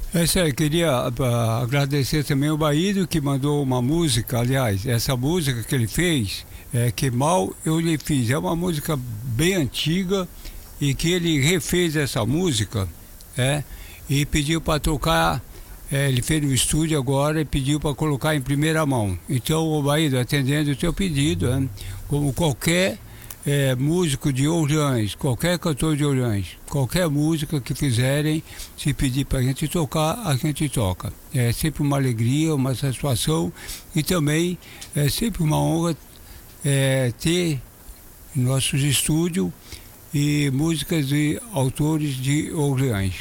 Essa eu queria agradecer também o Baído que mandou uma música, aliás, essa música que ele fez, Que Mal Eu Lhe Fiz. É uma música bem antiga e que ele refez essa música, e pediu para tocar. Ele fez no estúdio agora e pediu para colocar em primeira mão. Então, o Baído, atendendo o teu pedido, como qualquer músico de Orleans, qualquer cantor de Orleans, qualquer música que fizerem, se pedir para a gente tocar, a gente toca. É sempre uma alegria, uma satisfação e também é sempre uma honra ter em nossos estúdios e músicas de autores de Orleans.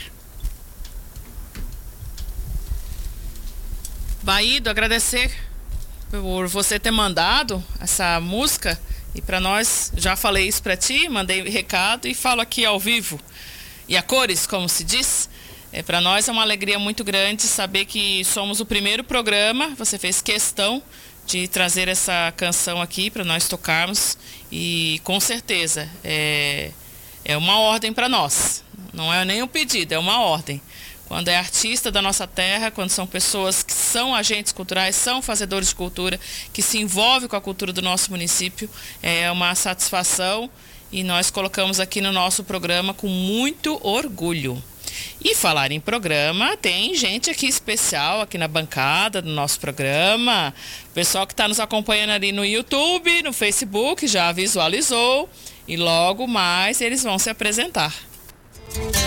Baído, agradecer por você ter mandado essa música. E para nós, já falei isso para ti, mandei recado e falo aqui ao vivo. E a cores, como se diz. Para nós é uma alegria muito grande saber que somos o primeiro programa. Você fez questão de trazer essa canção aqui para nós tocarmos. E com certeza é uma ordem para nós. Não é nem um pedido, é uma ordem. Quando é artista da nossa terra, quando são pessoas que são agentes culturais, são fazedores de cultura, que se envolvem com a cultura do nosso município, é uma satisfação e nós colocamos aqui no nosso programa com muito orgulho. E falar em programa, tem gente aqui especial aqui na bancada do nosso programa, o pessoal que está nos acompanhando ali no YouTube, no Facebook, já visualizou e logo mais eles vão se apresentar.